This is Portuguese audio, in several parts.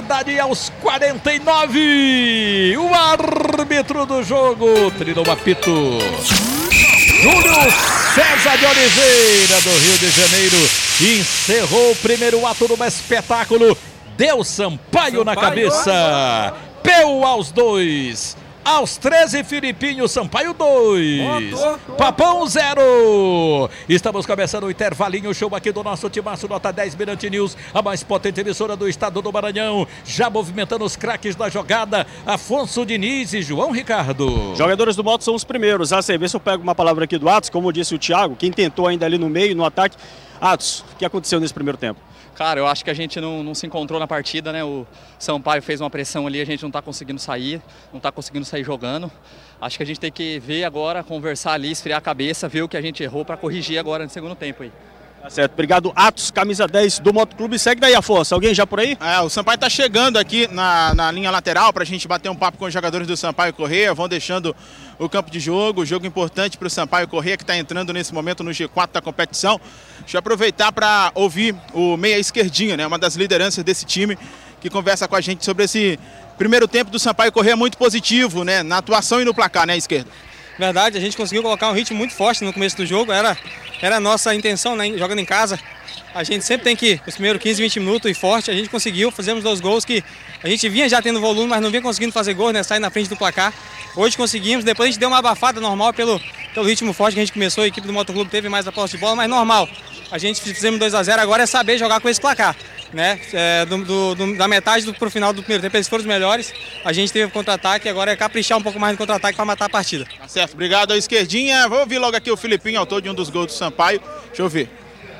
verdade, aos 49, o árbitro do jogo trinou o apito. Júlio César de Oliveira, do Rio de Janeiro, encerrou o primeiro ato do espetáculo. Deu Sampaio na cabeça. Peu aos 2. Aos 13, Filipinho, Sampaio 2. Papão 0. Estamos começando o intervalinho, show aqui do nosso timaço, nota 10, Mirante News, a mais potente emissora do estado do Maranhão. Já movimentando os craques da jogada, Afonso Diniz e João Ricardo. Jogadores do Moto são os primeiros. Vê se eu pego uma palavra aqui do Atos, como disse o Thiago, quem tentou ainda ali no meio, no ataque. Atos, o que aconteceu nesse primeiro tempo? Cara, eu acho que a gente não se encontrou na partida, né? O Sampaio fez uma pressão ali, a gente não está conseguindo sair, não está conseguindo sair jogando. Acho que a gente tem que ver agora, conversar ali, esfriar a cabeça, ver o que a gente errou para corrigir agora no segundo tempo aí. Tá certo, obrigado. Atos, camisa 10 do Motoclube. Segue daí, Afonso. Alguém já por aí? O Sampaio tá chegando aqui na linha lateral pra gente bater um papo com os jogadores do Sampaio Corrêa. Vão deixando o campo de jogo, jogo importante pro Sampaio Corrêa, que tá entrando nesse momento no G4 da competição. Deixa eu aproveitar para ouvir o meia esquerdinha, né? Uma das lideranças desse time, que conversa com a gente sobre esse primeiro tempo do Sampaio Corrêa muito positivo, né? Na atuação e no placar, né, esquerda? Verdade, a gente conseguiu colocar um ritmo muito forte no começo do jogo, era a nossa intenção, né, jogando em casa. A gente sempre tem que, os primeiros 15, 20 minutos, ir forte, a gente conseguiu, fizemos 2 gols que a gente vinha já tendo volume, mas não vinha conseguindo fazer gol, né, sair na frente do placar. Hoje conseguimos, depois a gente deu uma abafada normal pelo ritmo forte que a gente começou, a equipe do Motoclube teve mais a posse de bola, mas normal. A gente fizemos 2-0, agora é saber jogar com esse placar, né? Da metade pro final do primeiro tempo eles foram os melhores, a gente teve contra-ataque, agora é caprichar um pouco mais no contra-ataque para matar a partida. Tá certo, obrigado à esquerdinha. Vou ouvir logo aqui o Filipinho, autor de um dos gols do Sampaio. Deixa eu ver.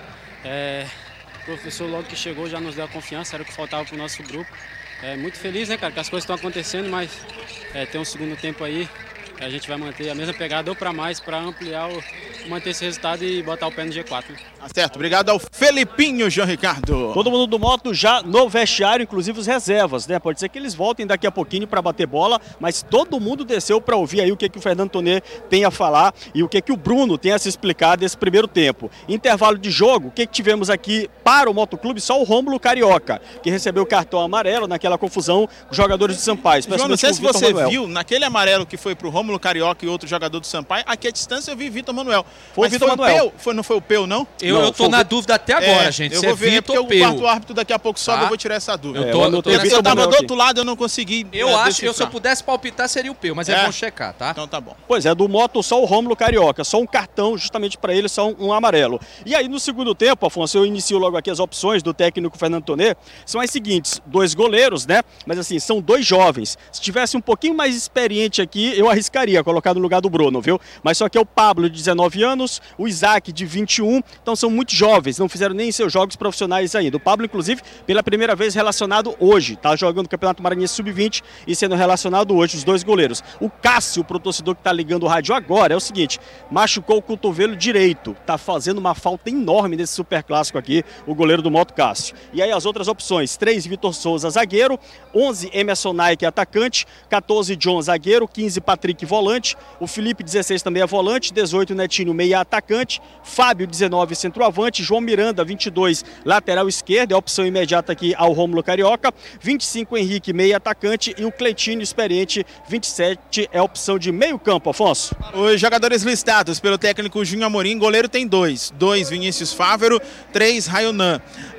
O professor logo que chegou já nos deu a confiança, era o que faltava pro nosso grupo. Muito feliz, né, cara, que as coisas estão acontecendo, mas tem um segundo tempo aí. A gente vai manter a mesma pegada ou para mais, para ampliar, manter esse resultado e botar o pé no G4. Né? Tá certo, obrigado ao Felipinho, João Ricardo. Todo mundo do Moto já no vestiário, inclusive os reservas, né? Pode ser que eles voltem daqui a pouquinho para bater bola, mas todo mundo desceu para ouvir aí o que o Fernando Tonê tem a falar e o que o Bruno tem a se explicar desse primeiro tempo. Intervalo de jogo, o que tivemos aqui para o Motoclube? Só o Rômulo Carioca, que recebeu o cartão amarelo naquela confusão com os jogadores de Sampaio. João, não sei se você viu, naquele amarelo que foi pro Rômulo Carioca e outro jogador do Sampaio, aqui à distância eu vi Vitor Manuel. Foi o Vitor Manuel. Não foi o Peu, não? Eu tô na dúvida até agora, gente. Eu vou ver, porque o quarto árbitro daqui a pouco sobe, eu vou tirar essa dúvida. Eu tava do outro lado, eu não consegui. Eu acho que se eu pudesse palpitar seria o Peu, mas é bom checar, tá? Então tá bom. Pois é, do Moto só o Rômulo Carioca, só um cartão justamente para ele, só um amarelo. E aí no segundo tempo, Afonso, eu inicio logo aqui as opções do técnico Fernando Tonê, são as seguintes: 2 goleiros, né? Mas assim, são 2 jovens. Se tivesse um pouquinho mais experiente aqui, eu arriscaria colocar no lugar do Bruno, viu? Mas só que é o Pablo, de 19 anos, o Isaac, de 21, então são muito jovens, não fizeram nem seus jogos profissionais ainda. O Pablo, inclusive, pela primeira vez relacionado hoje, tá jogando o Campeonato Maranhense Sub-20 e sendo relacionado hoje, os 2 goleiros. O Cássio, pro torcedor que tá ligando o rádio agora, é o seguinte: machucou o cotovelo direito, tá fazendo uma falta enorme nesse super clássico aqui, o goleiro do Moto Cássio. E aí as outras opções: 3, Vitor Souza, zagueiro; 11, Emerson Nike, atacante; 14, John, zagueiro; 15, Patrick, volante; o Felipe, 16, também é volante; 18, Netinho, meia atacante; Fábio, 19, centroavante; João Miranda, 22, lateral esquerdo, é a opção imediata aqui ao Rômulo Carioca; 25, Henrique, meia atacante; e o Cleitinho, experiente, 27, é a opção de meio campo, Afonso. Os jogadores listados pelo técnico Júnior Amorim: goleiro tem 2, Vinícius Fávero, 3, Raionan,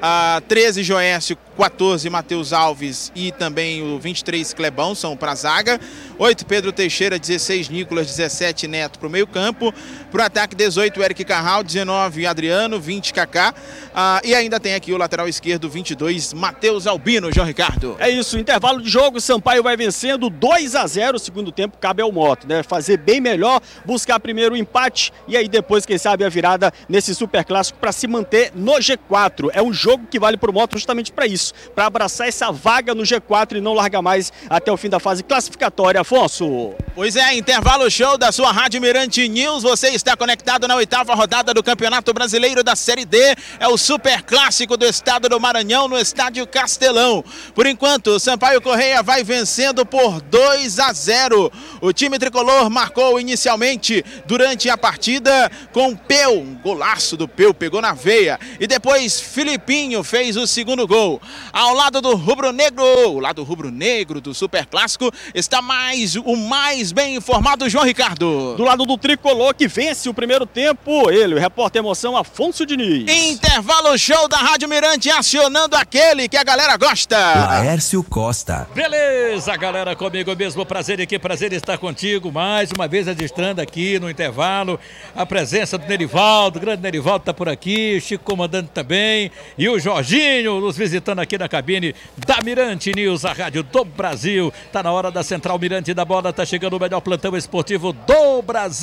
13, Joécio, 14, Matheus Alves e também o 23, Clebão, são para a zaga; 8, Pedro Teixeira, 16, Nicolas, 17, Neto para o meio campo; para o ataque, 18, Eric Carral, 19, Adriano, 20, Kaká, e ainda tem aqui o lateral esquerdo, 22, Matheus Albino, João Ricardo. É isso, intervalo de jogo, Sampaio vai vencendo 2-0, segundo tempo cabe ao Moto, né? Fazer bem melhor, buscar primeiro o empate e aí depois, quem sabe, a virada nesse super clássico para se manter no G4. É um jogo que vale para o Moto justamente para isso, para abraçar essa vaga no G4 e não largar mais até o fim da fase classificatória, Afonso. Pois é, intervalo show da sua Rádio Mirante News, você está conectado na 8ª rodada do Campeonato Brasileiro da Série D, é o super clássico do estado do Maranhão, no estádio Castelão. Por enquanto, o Sampaio Corrêa vai vencendo por 2-0. O time tricolor marcou inicialmente durante a partida com Peu, um golaço do Peu, pegou na veia, e depois Filipinho fez o segundo gol. Ao lado do rubro-negro, o lado rubro-negro do Superclássico, está o mais bem informado João Ricardo. Do lado do tricolor que vence o primeiro tempo, ele, o repórter emoção Afonso Diniz. Intervalo show da Rádio Mirante, acionando aquele que a galera gosta. Laércio Costa. Beleza, galera, comigo mesmo, prazer estar contigo, mais uma vez registrando aqui no intervalo a presença do Nerivaldo, o grande Nerivaldo tá por aqui, o Chico comandante também, e o Jorginho nos visitando aqui na cabine da Mirante News, a rádio do Brasil. Tá na hora da Central Mirante da Bola, tá chegando o melhor plantão esportivo do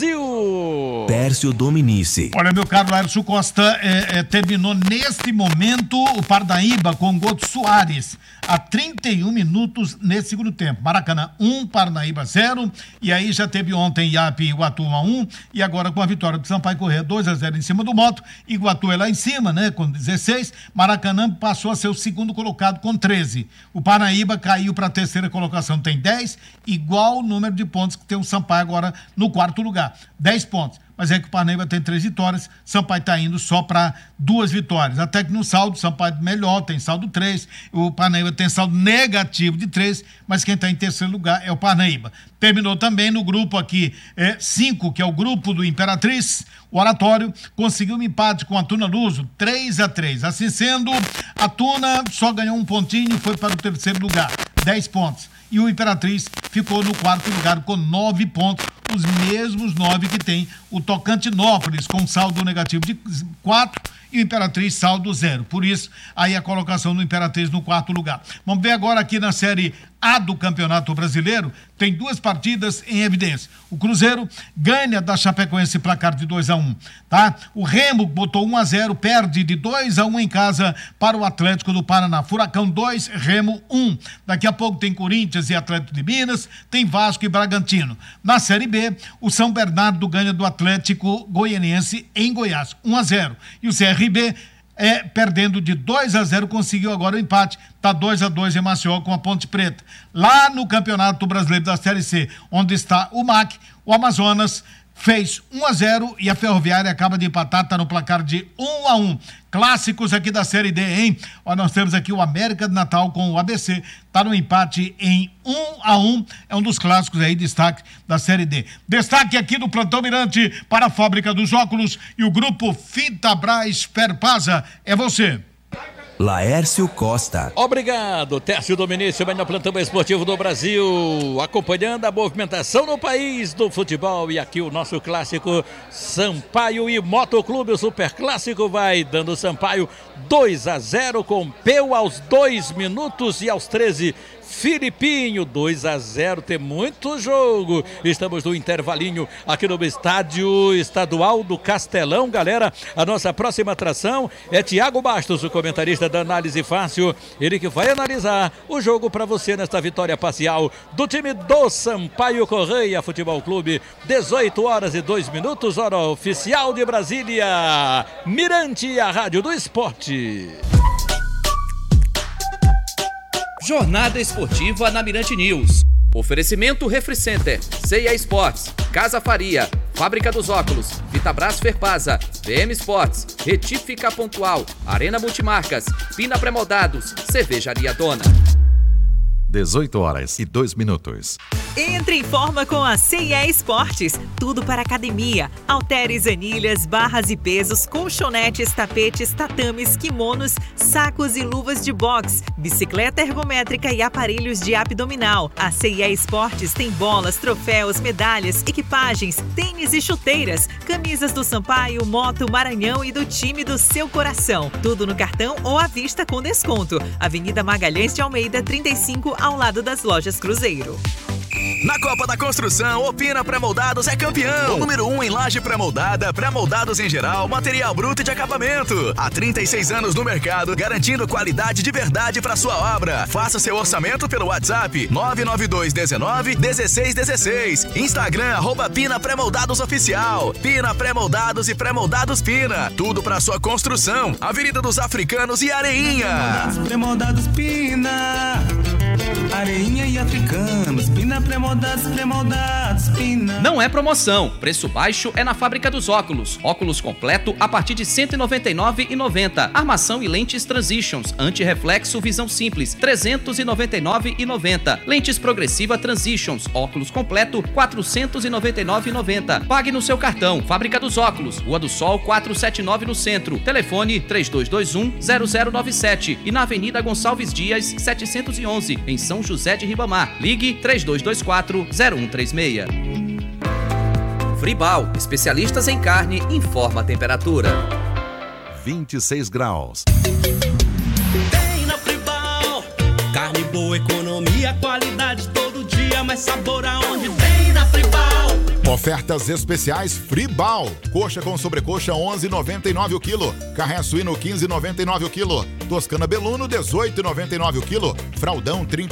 Brasil. Tércio Dominici. Olha, meu caro Laércio Costa, terminou neste momento o Parnaíba com o gol de Soares, a 31 minutos nesse segundo tempo. Maracanã 1, Parnaíba 0, e aí já teve ontem Iape e Iguatu 1-1, e agora com a vitória do Sampaio Corrêa 2-0 em cima do Moto. Iguatu é lá em cima, né, com 16, Maracanã passou a ser o segundo colocado com 13. O Parnaíba caiu para a terceira colocação, tem 10, igual o número de pontos que tem o Sampaio agora no quarto lugar, 10 pontos. Mas é que o Parnaíba tem 3 vitórias, Sampaio está indo só para 2 vitórias. Até que no saldo, o Sampaio melhor, tem saldo 3, o Parnaíba tem saldo negativo de 3, mas quem está em terceiro lugar é o Parnaíba. Terminou também no grupo aqui 5, que é o grupo do Imperatriz, o Oratório conseguiu um empate com a Tuna Luso, 3-3. Assim sendo, a Tuna só ganhou um pontinho e foi para o terceiro lugar, 10 pontos. E o Imperatriz ficou no quarto lugar com 9 pontos, os mesmos 9 que tem o Tocantinópolis, com saldo negativo de 4 e o Imperatriz saldo 0. Por isso, aí a colocação do Imperatriz no quarto lugar. Vamos ver agora aqui na Série A do Campeonato Brasileiro, tem 2 partidas em evidência. O Cruzeiro ganha da Chapecoense placar de 2-1, tá? O Remo botou 1-0, perde de 2-1 em casa para o Atlético do Paraná. Furacão 2, Remo 1. Daqui a pouco tem Corinthians e Atlético de Minas, tem Vasco e Bragantino. Na Série B, o São Bernardo ganha do Atlético Goianiense em Goiás, 1-0. E o CRB perdendo de 2-0, conseguiu agora o empate, tá 2-2 em Maceió com a Ponte Preta. Lá no Campeonato Brasileiro da Série C, onde está o MAC, o Amazonas fez 1-0 e a Ferroviária acaba de empatar, tá no placar de 1-1. Clássicos aqui da Série D, hein? Ó, nós temos aqui o América de Natal com o ABC, tá no empate em 1-1, é um dos clássicos aí, destaque da Série D. Destaque aqui do Plantão Mirante para a Fábrica dos Óculos e o grupo Fitabras Perpasa, é você. Laércio Costa. Obrigado, Tércio Dominici, o melhor plantão esportivo do Brasil, acompanhando a movimentação no país do futebol. E aqui o nosso clássico Sampaio e Motoclube, o Super Clássico vai dando Sampaio 2-0 com Peu aos 2 minutos e aos 13 Filipinho, 2-0, tem muito jogo. Estamos no intervalinho aqui no Estádio Estadual do Castelão, galera. A nossa próxima atração é Tiago Bastos, o comentarista da Análise Fácil, ele que vai analisar o jogo para você nesta vitória parcial do time do Sampaio Corrêa Futebol Clube. 18h02, hora oficial de Brasília. Mirante, a rádio do esporte. Jornada Esportiva na Mirante News. Oferecimento Refricenter, C&A Sports, Casa Faria, Fábrica dos Óculos, Fitabras Ferpasa, VM Sports, Retífica Pontual, Arena Multimarcas, Pina Pré-Moldados, Cervejaria Dona. 18h02. Entre em forma com a C&A Esportes. Tudo para academia. Halteres, anilhas, barras e pesos, colchonetes, tapetes, tatames, kimonos, sacos e luvas de boxe, bicicleta ergométrica e aparelhos de abdominal. A C&A Esportes tem bolas, troféus, medalhas, equipagens, tênis e chuteiras, camisas do Sampaio, Moto, Maranhão e do time do seu coração. Tudo no cartão ou à vista com desconto. Avenida Magalhães de Almeida, 35, ao lado das lojas Cruzeiro. Na Copa da Construção, Opina Pré-Moldados é campeão. Número 1 em laje pré-moldada, pré-moldados em geral, material bruto e de acabamento. Há 36 anos no mercado, garantindo qualidade de verdade para sua obra. Faça seu orçamento pelo WhatsApp 99219-1616. Instagram, @Pina Pré-Moldados Oficial. Pina Pré-Moldados e Pré-Moldados Pina. Tudo para sua construção. Avenida dos Africanos e Areinha. Pré-Moldados Pina. Areinha e africanos, pina pré-moldados, pina. Não é promoção, preço baixo é na Fábrica dos Óculos. Óculos completo a partir de R$ 199,90. Armação e lentes Transitions, anti-reflexo, visão simples, R$ 399,90. Lentes progressiva Transitions, óculos completo, R$ 499,90. Pague no seu cartão. Fábrica dos Óculos, Rua do Sol 479 no centro. Telefone 3221-0097 e na Avenida Gonçalves Dias 711, em São José de Ribamar. Ligue 3224-0136. Fribal, especialistas em carne, informa a temperatura. 26 graus. Tem na Fribal. Carne boa, economia, qualidade todo dia, mas sabor aonde tem na Fribal. Ofertas especiais Fribal. Coxa com sobrecoxa 11,99 o quilo. Carré suíno 15,99 o quilo. Toscana Beluno 18,99 o quilo. Fraldão 30